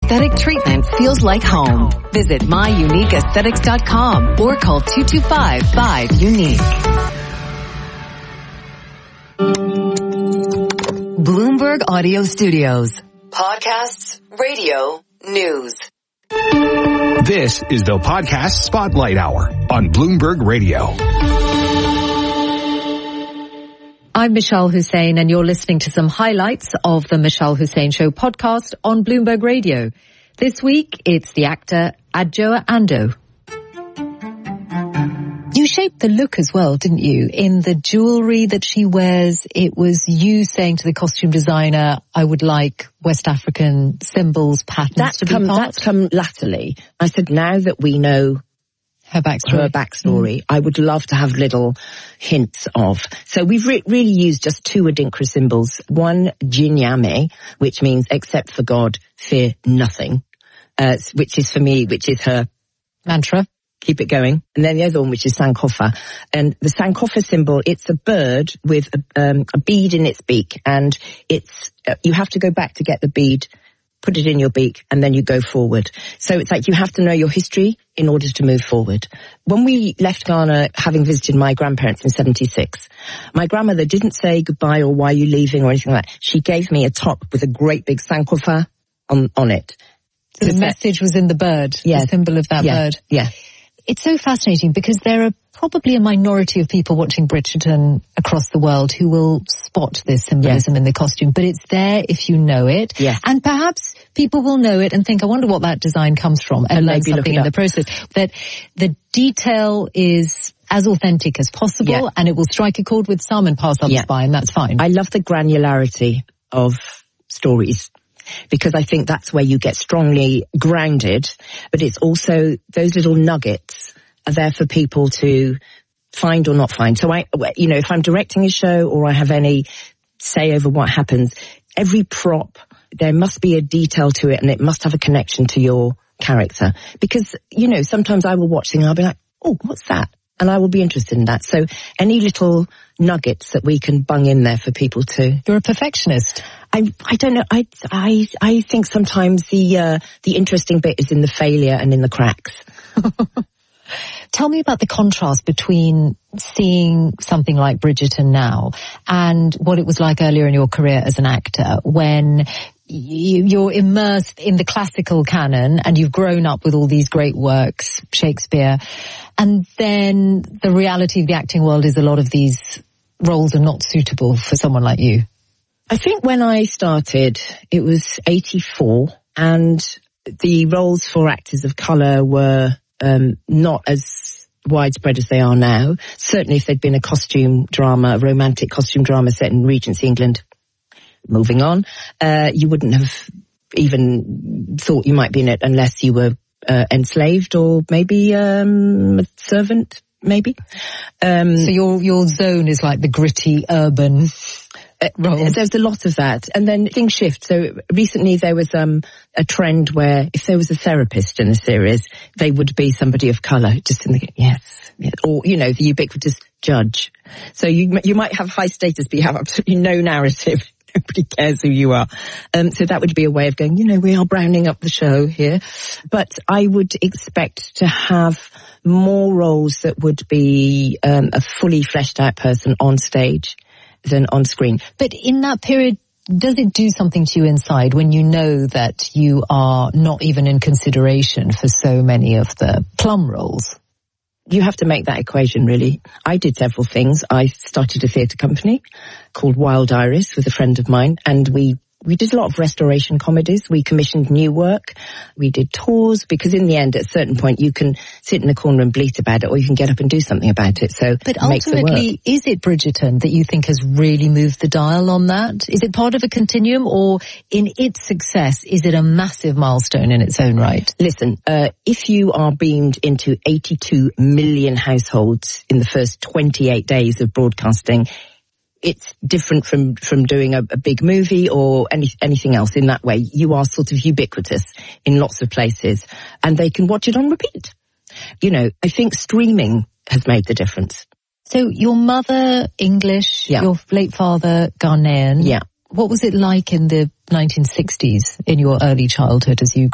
Aesthetic treatment feels like home. Visit myuniqueaesthetics.com or call 225-5-UNIQUE. Bloomberg Audio Studios. Podcasts, radio, news. This is the Podcast Spotlight Hour on Bloomberg Radio. I'm Michelle Hussein, and you're listening to some highlights of the Michelle Hussein Show podcast on Bloomberg Radio. This week, it's the actor Adjoa Andoh. You shaped the look as well, didn't you? In the jewellery that she wears, it was you saying to the costume designer, I would like West African symbols, patterns to be part. That's come latterly. I said, now that we know her backstory, I would love to have little hints of. So we've really used just two Adinkra symbols. One, Jinyame, which means except for God, fear nothing, which is her mantra. Keep it going. And then the other one, which is Sankofa. And the Sankofa symbol, it's a bird with a bead in its beak. And you have to go back to get the bead, put it in your beak, and then you go forward. So it's like you have to know your history in order to move forward. When we left Ghana, having visited my grandparents in 76, my grandmother didn't say goodbye or why are you leaving or anything like that. She gave me a top with a great big Sankofa on it. So the message was in the bird, the symbol of that bird. Yeah. It's so fascinating because there are probably a minority of people watching Bridgerton across the world who will spot this symbolism in the costume, but it's there if you know it. Yes. And perhaps people will know it and think, I wonder what that design comes from, and learn something in the process. That the detail is as authentic as possible, and it will strike a chord with some and pass others by, and that's fine. I love the granularity of stories, because I think that's where you get strongly grounded, but it's also those little nuggets are there for people to find or not find. So if I'm directing a show or I have any say over what happens, every prop, there must be a detail to it and it must have a connection to your character. Because, sometimes I will watch things and I'll be like, oh, what's that? And I will be interested in that. So any little nuggets that we can bung in there for people to... You're a perfectionist. I don't know. I think sometimes the interesting bit is in the failure and in the cracks. Tell me about the contrast between seeing something like Bridgerton now and what it was like earlier in your career as an actor, when you're immersed in the classical canon and you've grown up with all these great works, Shakespeare, and then the reality of the acting world is a lot of these roles are not suitable for someone like you. I think when I started, it was 84, and the roles for actors of colour were not as widespread as they are now. Certainly if there'd been a romantic costume drama set in Regency England, moving on, you wouldn't have even thought you might be in it unless you were enslaved or maybe a servant, maybe. So your zone is like the gritty urban role. There's a lot of that. And then things shift. So recently there was a trend where if there was a therapist in a series, they would be somebody of colour, just in the, yes. Or, the ubiquitous judge. So you might have high status, but you have absolutely no narrative. Nobody cares who you are. So that would be a way of going, we are browning up the show here. But I would expect to have more roles that would be a fully fleshed out person on stage than on screen. But in that period, does it do something to you inside when you know that you are not even in consideration for so many of the plum roles? You have to make that equation, really. I did several things. I started a theatre company called Wild Iris with a friend of mine, and we did a lot of restoration comedies. We commissioned new work. We did tours, because in the end, at a certain point, you can sit in the corner and bleat about it, or you can get up and do something about it. So, but ultimately, is it Bridgerton that you think has really moved the dial on that? Is it part of a continuum, or in its success, is it a massive milestone in its own right? Listen, if you are beamed into 82 million households in the first 28 days of broadcasting, it's different from doing a big movie or anything else in that way. You are sort of ubiquitous in lots of places, and they can watch it on repeat. I think streaming has made the difference. So your mother, English, your late father, Ghanaian. Yeah. What was it like in the 1960s in your early childhood as you